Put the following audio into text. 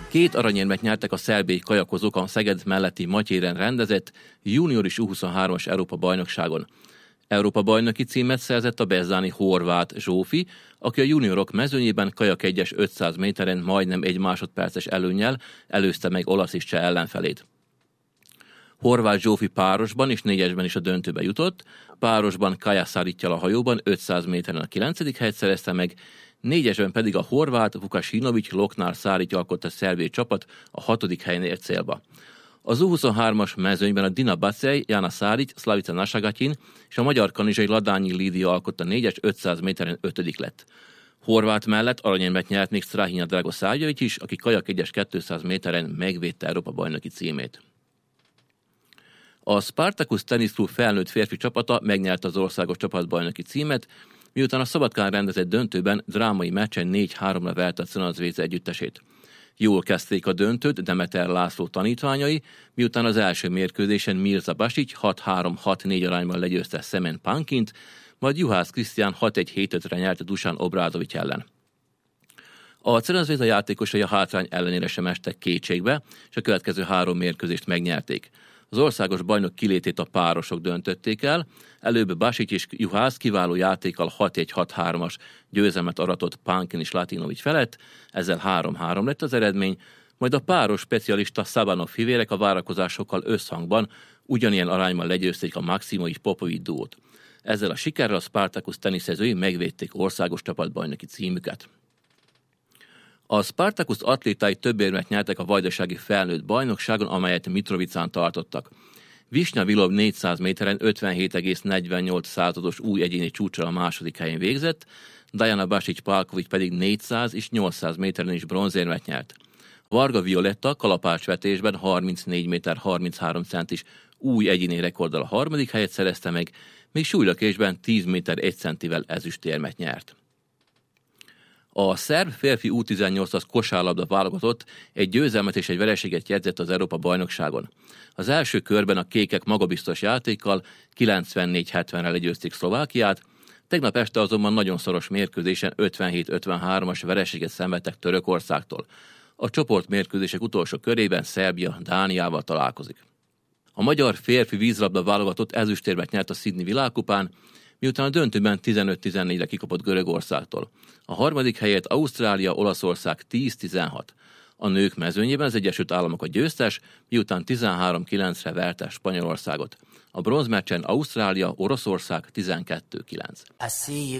2 aranyérmet nyertek a szerbiai kajakozók a Szeged melletti Matyéren rendezett junioris U23-as Európa-bajnokságon. Európa-bajnoki címet szerzett a bezzáni horvát Zsófi, aki a juniorok mezőnyében kajak 1-es 500 méteren majdnem 1 másodperces előnnyel előzte meg olasz és cseh ellenfelét. Horváth Zsófi párosban és 4-esben is a döntőbe jutott, párosban Kaja Sarittyal a hajóban 500 méteren a 9. helyet szerezte meg, 4-esben pedig a horvát Vukasinovics Loknár Szárity alkotta szerbiai csapat a 6. helyen ért célba. Az U23-as mezőnyben a Dina Bacej, Jana Szárity, Slavica Nasagatin és a magyar kanizsai Ladányi Lídia alkotta 4-es 500 méteren 5. lett. Horvát mellett aranyérmet nyert még Strahinja Dragosavljević is, aki kajak 1-es 200 méteren megvédte Európa-bajnoki címét. A Spartacus Tennis Club felnőtt férfi csapata megnyerte az országos csapatbajnoki címet, miután a Szabadkán rendezett döntőben drámai meccsen 4-3-ra verte a Crnazvédza együttesét. Jól kezdték a döntőt Demeter László tanítványai, miután az első mérkőzésen Mirza Basic 6-3-6-4 arányban legyőzte Semen Pankint, majd Juhász Krisztián 6-1-7-5-re nyerte Dusan Obradović ellen. A Crnazvédza játékosai a hátrány ellenére sem estek kétségbe, és a következő 3 mérkőzést megnyerték. Az országos bajnok kilétét a párosok döntötték el, előbb Basic és Juhász kiváló játékkal 6-1-6-3-as győzelmet aratott Pankin és Latinović felett, ezzel 3-3 lett az eredmény, majd a páros specialista Szabanov fivérek a várakozásokkal összhangban ugyanilyen arányban legyőzték a Maximović Popović duót. Ezzel a sikerrel a Spartacus teniszezői megvédték országos csapatbajnoki címüket. A Spartacus atlétái több érmet nyertek a vajdasági felnőtt bajnokságon, amelyet Mitrovicán tartottak. Visnya Vilov 400 méteren 57,48%-os új egyéni csúccsal a 2. helyen végzett, Dajana Basic Palković pedig 400 és 800 méteren is bronzérmet nyert. Varga Violetta kalapácsvetésben 34 méter 33 centis új egyéni rekorddal a 3. helyet szerezte meg, míg súlylökésben 10 méter 1 centivel ezüstérmet nyert. A szerb férfi U18-as kosárlabda válogatott egy győzelmet és egy vereséget jegyzett az Európa-bajnokságon. Az első körben a kékek magabiztos játékkal 94-70-re legyőzték Szlovákiát, tegnap este azonban nagyon szoros mérkőzésen 57-53-as vereséget szenvedtek Törökországtól. A csoportmérkőzések utolsó körében Szerbia Dániával találkozik. A magyar férfi vízlabda válogatott ezüstérmet nyert a Sydney világkupán, miután a döntőben 15-14-re kikapott Görögországtól. A 3. helyet Ausztrália, Olaszország 10-16. A nők mezőnyében az Egyesült Államok a győztes, miután 13-9-re verte Spanyolországot. A bronzmeccsen Ausztrália, Oroszország 12-9.